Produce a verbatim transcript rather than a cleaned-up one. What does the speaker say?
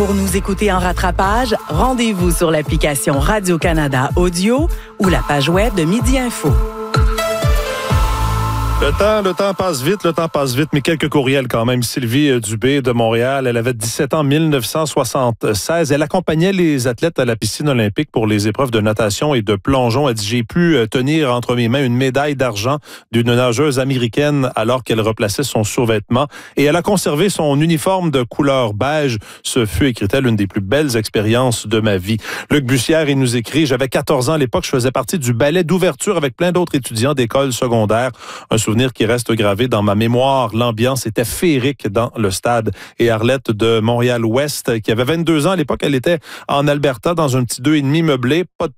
Pour nous écouter en rattrapage, rendez-vous sur l'application Radio-Canada Audio ou la page web de Midi Info. Le temps, le temps passe vite, le temps passe vite, mais quelques courriels quand même. Sylvie Dubé de Montréal, elle avait dix-sept ans en mille neuf cent soixante-seize. Elle accompagnait les athlètes à la piscine olympique pour les épreuves de natation et de plongeon. Elle dit, j'ai pu tenir entre mes mains une médaille d'argent d'une nageuse américaine alors qu'elle replaçait son survêtement. Et elle a conservé son uniforme de couleur beige. Ce fut, écrit-elle, une des plus belles expériences de ma vie. Luc Bussière, il nous écrit, j'avais quatorze ans à l'époque, je faisais partie du ballet d'ouverture avec plein d'autres étudiants d'école secondaire. Un souvenir qui reste gravé dans ma mémoire. L'ambiance était féerique dans le stade. Et Arlette de Montréal-Ouest, qui avait vingt-deux ans à l'époque, elle était en Alberta dans un petit deux et demi meublé. Pas de